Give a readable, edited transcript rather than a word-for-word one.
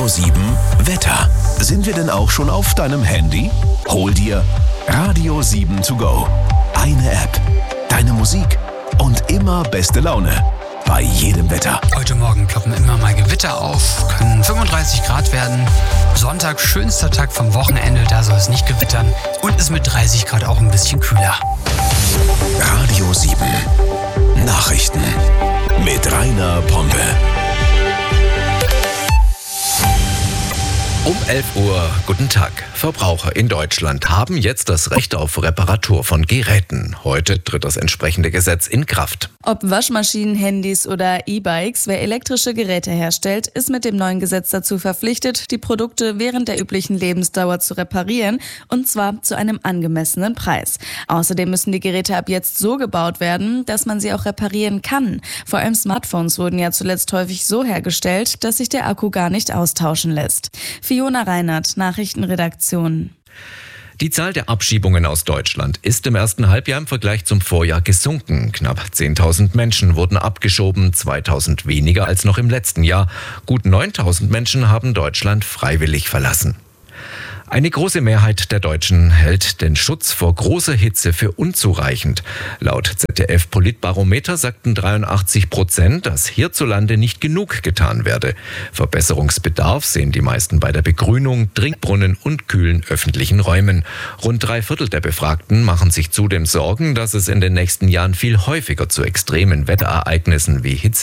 Radio 7 Wetter. Sind wir denn auch schon auf deinem Handy? Hol dir Radio 7 to go. Eine App, deine Musik und immer beste Laune bei jedem Wetter. Heute Morgen ploppen immer mal Gewitter auf, können 35 Grad werden. Sonntag, schönster Tag vom Wochenende, da soll es nicht gewittern und ist mit 30 Grad auch ein bisschen kühler. Radio 7 Nachrichten mit Rainer Pompe. Um 11 Uhr, guten Tag. Verbraucher in Deutschland haben jetzt das Recht auf Reparatur von Geräten. Heute tritt das entsprechende Gesetz in Kraft. Ob Waschmaschinen, Handys oder E-Bikes, wer elektrische Geräte herstellt, ist mit dem neuen Gesetz dazu verpflichtet, die Produkte während der üblichen Lebensdauer zu reparieren, und zwar zu einem angemessenen Preis. Außerdem müssen die Geräte ab jetzt so gebaut werden, dass man sie auch reparieren kann. Vor allem Smartphones wurden ja zuletzt häufig so hergestellt, dass sich der Akku gar nicht austauschen lässt. Fiona Reinhardt, Nachrichtenredaktion. Die Zahl der Abschiebungen aus Deutschland ist im ersten Halbjahr im Vergleich zum Vorjahr gesunken. Knapp 10.000 Menschen wurden abgeschoben, 2.000 weniger als noch im letzten Jahr. Gut 9.000 Menschen haben Deutschland freiwillig verlassen. Eine große Mehrheit der Deutschen hält den Schutz vor großer Hitze für unzureichend. Laut ZDF-Politbarometer sagten 83%, dass hierzulande nicht genug getan werde. Verbesserungsbedarf sehen die meisten bei der Begrünung, Trinkbrunnen und kühlen öffentlichen Räumen. Rund 3/4 der Befragten machen sich zudem Sorgen, dass es in den nächsten Jahren viel häufiger zu extremen Wetterereignissen wie Hitze